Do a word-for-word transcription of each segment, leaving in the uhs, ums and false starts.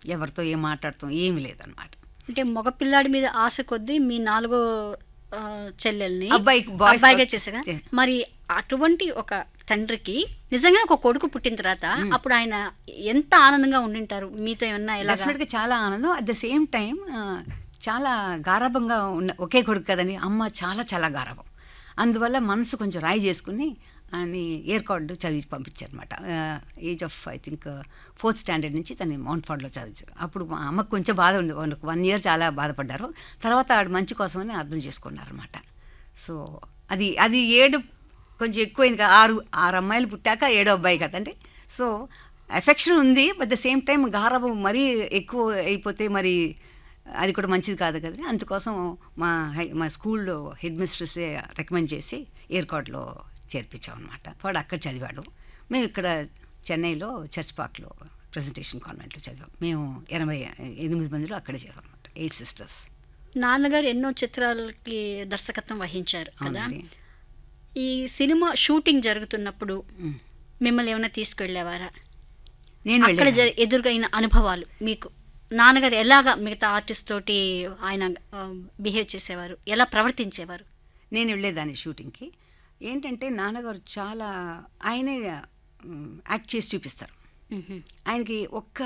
ఎవరితో ఏం మాట్లాడతాం ఏమీ లేదనమాట. అంటే మగపిల్లాడి మీద ఆశ కొద్దీ మీ నాలుగో ఆ, చెల్లెల్ని అబ్బాయికి బాయ్స్ అబ్బాయిగా చేసాగా. మరి అటువంటి ఒక తండ్రికి నిజంగా ఒక కొడుకు పుట్టిన తర్వాత అప్పుడు ఆయన ఎంత ఆనందంగా ఉండింటారు మీతో ఏమన్నా ఎలా? డెఫినెట్గా చాలా ఆనందం. అట్ ద సేమ్ టైం చాలా గారాభంగా ఉన్న ఒకే కొడుకు కదండి, అమ్మ చాలా చాలా గారాభం. అందువల్ల మనసు కొంచెం రాయి చేసుకుని అని ఎయిర్ కార్డు చదివి పంపించారనమాట. Age of I think fourth standard నుంచి తను మౌంట్ ఫార్డ్లో చదివించారు. అప్పుడు మా అమ్మకు కొంచెం బాధ ఉంది, వన్ ఇయర్ చాలా బాధపడ్డారు. తర్వాత ఆడు మంచి కోసమని అర్థం చేసుకున్నారనమాట. సో అది అది ఏడు కొంచెం ఎక్కువైంది కదా, ఆరు ఆరు అమ్మాయిలు పుట్టాక ఏడో అబ్బాయి కదండి. సో ఎఫెక్షన్ ఉంది, బట్ ద సేమ్ టైం గారాభం మరీ ఎక్కువ అయిపోతే మరి అది కూడా మంచిది కాదు కదండి. అందుకోసం మా హై మా స్కూల్లో హెడ్ మిస్ట్రెస్సే రికమెండ్ చేసి ఎయిర్ కార్డులో చేర్పించాం అనమాట. వాడు అక్కడ చదివాడు. మేము ఇక్కడ చెన్నైలో చర్చ్ పార్క్లో ప్రెజెంటేషన్ కాన్వెంట్లో చదివాం. మేము ఎనభై ఎనిమిది మందిలో అక్కడే చదివాం అనమాట, ఎయిట్ సిస్టర్స్. నాన్నగారు ఎన్నో చిత్రాలకి దర్శకత్వం వహించారు కదా. ఈ సినిమా షూటింగ్ జరుగుతున్నప్పుడు మిమ్మల్ని ఏమైనా తీసుకెళ్ళేవారా? నేను అక్కడ ఎదురుగైన అనుభవాలు మీకు, నాన్నగారు ఎలాగా మిగతా ఆర్టిస్ట్ తోటి ఆయన బిహేవ్ చేసేవారు, ఎలా ప్రవర్తించేవారు? నేను వెళ్ళేదాన్ని షూటింగ్కి. ఏంటంటే నాన్నగారు చాలా ఆయనే యాక్ట్ చేసి చూపిస్తారు. ఆయనకి ఒక్క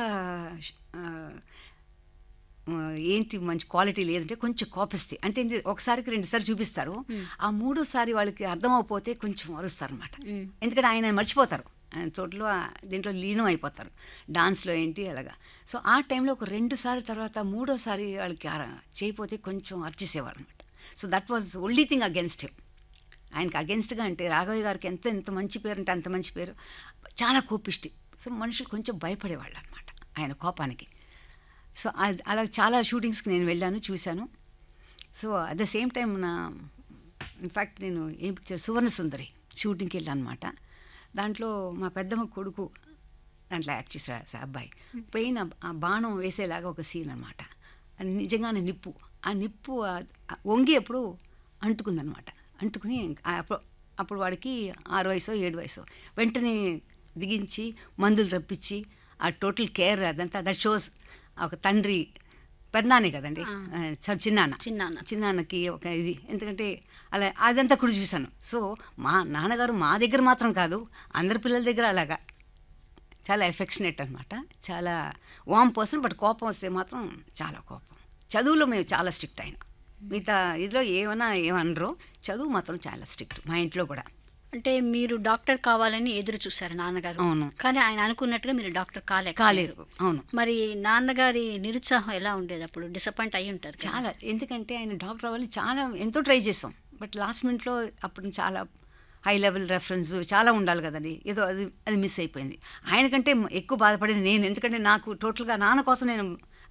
ఏంటి మంచి క్వాలిటీ లేదంటే కొంచెం కోపిస్తే, అంటే ఒకసారికి రెండుసార్లు చూపిస్తారు, ఆ మూడోసారి వాళ్ళకి అర్థమైపోతే కొంచెం అరుస్తారు అనమాట. ఎందుకంటే ఆయన మర్చిపోతారు, ఆయన తోటలో దీంట్లో లీనం అయిపోతారు, డాన్స్లో ఏంటి అలాగా. సో ఆ టైంలో ఒక రెండు సార్లు తర్వాత మూడోసారి వాళ్ళకి చేయకపోతే కొంచెం అర్చేసేవారు అనమాట. So that was only thing against him. ఆయనకి అగెన్స్ట్గా అంటే రాఘవయ్య గారికి ఎంత ఎంత మంచి పేరు అంటే అంత మంచి పేరు, చాలా కోపిష్టి. సో మనుషులు కొంచెం భయపడేవాళ్ళు అనమాట ఆయన కోపానికి. సో అలా చాలా షూటింగ్స్కి నేను వెళ్ళాను, చూశాను. So at the same time నా ఇన్ఫ్యాక్ట్ నేను ఏం పిక్చర్ సువర్ణ సుందరి షూటింగ్కి వెళ్ళాను అనమాట. దాంట్లో మా పెద్దమ్మ కొడుకు దాంట్లో యాక్ట్ చేశారు అబ్బాయి. పైన ఆ బాణం వేసేలాగా ఒక సీన్ అనమాట. అది నిజంగానే నిప్పు, ఆ నిప్పు వంగి ఎప్పుడు అంటుకుందనమాట. అంటుకుని అప్పుడు అప్పుడు వాడికి ఆరు వయసు ఏడు వయసు వెంటనే దిగించి మందులు రప్పించి ఆ టోటల్ కేర్ అదంతా దట్ షోస్ ఒక తండ్రి పెద్దనానే కదండి, చిన్నాన్న చిన్నాన్న చిన్నాన్నకి ఒక ఇది, ఎందుకంటే అలా అదంతా కూడా చూశాను. సో మా నాన్నగారు మా దగ్గర మాత్రం కాదు, అందరి పిల్లల దగ్గర అలాగా చాలా ఎఫెక్షనేట్ అనమాట, చాలా వామ్ పర్సన్. బట్ కోపం వస్తే మాత్రం చాలా కోపం. చదువులో మేము చాలా స్ట్రిక్ట్ అయినా, మిగతా ఇదిలో ఏమన్నా ఏమనరు, చదువు మాత్రం చాలా స్ట్రిక్ట్ మా ఇంట్లో కూడా. అంటే మీరు డాక్టర్ కావాలని ఎదురు చూశారు నాన్నగారు. అవును. కానీ ఆయన అనుకున్నట్టుగా మీరు డాక్టర్ కాలే కాలేరు. అవును. మరి నాన్నగారి నిరుత్సాహం ఎలా ఉండేది అప్పుడు? డిసప్పాయింట్ అయ్యి ఉంటారు చాలా, ఎందుకంటే ఆయన డాక్టర్ అవ్వాలని చాలా ఎంతో ట్రై చేసాం. బట్ లాస్ట్ మినిట్లో అప్పుడు చాలా హై లెవెల్ రెఫరెన్స్ చాలా ఉండాలి కదండి, ఏదో అది అది మిస్ అయిపోయింది. ఆయనకంటే ఎక్కువ బాధపడేది నేను, ఎందుకంటే నాకు టోటల్గా నాన్న కోసం నేను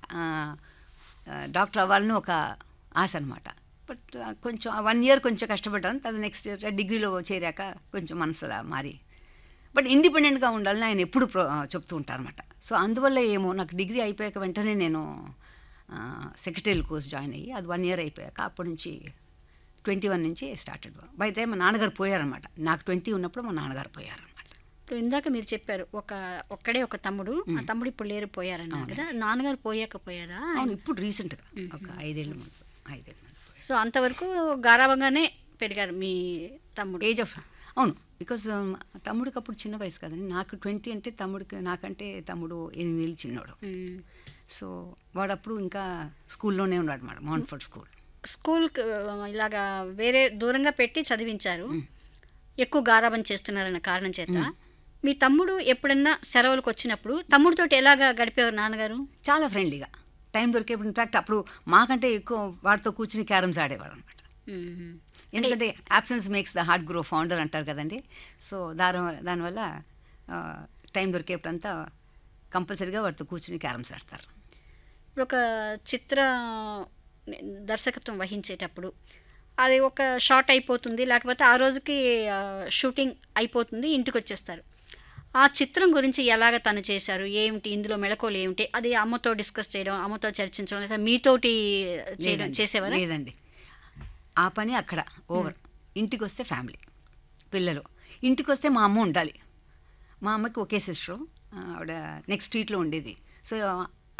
డాక్టర్ అవ్వాలని ఒక ఆశ అనమాట. బట్ కొంచెం వన్ ఇయర్ కొంచెం కష్టపడ్డాను, తర్వాత నెక్స్ట్ ఇయర్ డిగ్రీలో చేరాక కొంచెం మనసులా మారి. బట్ ఇండిపెండెంట్గా ఉండాలని ఆయన ఎప్పుడు చెప్తూ ఉంటారనమాట. సో అందువల్ల ఏమో నాకు డిగ్రీ అయిపోయాక వెంటనే నేను సెక్రటరియల్ కోర్స్ జాయిన్ అయ్యి అది వన్ ఇయర్ అయిపోయాక అప్పటి నుంచి ట్వంటీ వన్ నుంచి స్టార్టెడ్. బై టైం మా నాన్నగారు పోయారనమాట, నాకు ట్వంటీ ఉన్నప్పుడు మా నాన్నగారు పోయారనమాట. ఇప్పుడు ఇందాక మీరు చెప్పారు ఒక ఒక్కడే ఒక తమ్ముడు, ఆ తమ్ముడు ఇప్పుడు లేరు పోయారన్నారు కదా, నాన్నగారు పోయాక పోయారా? అవును, ఇప్పుడు రీసెంట్గా ఒక ఐదేళ్ళ ముందు ఐదేళ్ళ ముందు. సో అంతవరకు గారాభంగానే పెరిగారు మీ తమ్ముడు? ఏజ్ ఆఫ్ అవును, బికాజ్ తమ్ముడికి అప్పుడు చిన్న వయసు కదండి, నాకు ట్వంటీ అంటే తమ్ముడికి నాకంటే తమ్ముడు ఎనిమిది చిన్నోడు. సో వాడు అప్పుడు ఇంకా స్కూల్లోనే ఉన్నాడు మేడం, మౌంట్ఫోర్డ్ స్కూల్. స్కూల్కి ఇలాగా వేరే దూరంగా పెట్టి చదివించారు, ఎక్కువ గారాబం చేస్తున్నారన్న కారణం చేత. మీ తమ్ముడు ఎప్పుడన్నా సెలవులకు వచ్చినప్పుడు తమ్ముడితోటి ఎలాగా గడిపేవారు నాన్నగారు? చాలా ఫ్రెండ్లీగా, టైం దొరికేప్పుడు. ఇన్ఫాక్ట్ అప్పుడు మాకంటే ఎక్కువ వాడితో కూర్చుని క్యారమ్స్ ఆడేవాడు అనమాట. ఎందుకంటే absence makes the heart grow founder అంటారు కదండి. సో దాని దానివల్ల టైం దొరికేప్పుడంతా కంపల్సరీగా వాడితో కూర్చుని క్యారమ్స్ ఆడతారు. ఇప్పుడు ఒక చిత్ర దర్శకత్వం వహించేటప్పుడు అది ఒక షార్ట్ అయిపోతుంది, లేకపోతే ఆ రోజుకి షూటింగ్ అయిపోతుంది, ఇంటికి వచ్చేస్తారు. ఆ చిత్రం గురించి ఎలాగ తను చేశారు, ఏమిటి ఇందులో మెళకువలు ఏమిటి, అది అమ్మతో డిస్కస్ చేయడం, అమ్మతో చర్చించడం, లేదా మీతోటి చేయడం చేసేవారు? లేదండి, ఆ పని అక్కడ ఓవర్. ఇంటికి వస్తే ఫ్యామిలీ, పిల్లలు. ఇంటికి వస్తే మా అమ్మ ఉండాలి. మా అమ్మకి ఒకే సిస్టరు, ఆవిడ నెక్స్ట్ స్ట్రీట్లో ఉండేది. సో